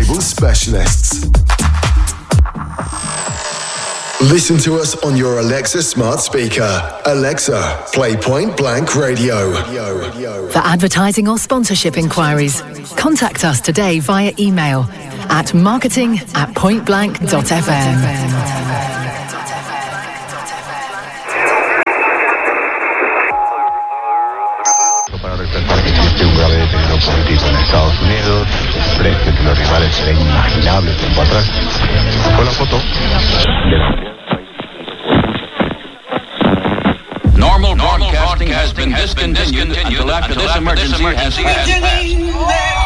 cable specialists. Listen to us on your Alexa smart speaker. Alexa, play Point Blank Radio. For advertising or sponsorship inquiries, contact us today via email at marketing@pointblank.fm. Para resaltar que existe un grave deterioro político en Estados Unidos, precio que los rivales será inimaginable tiempo atrás, con la foto de la... Normal broadcasting has been discontinued until after this emergency has passed.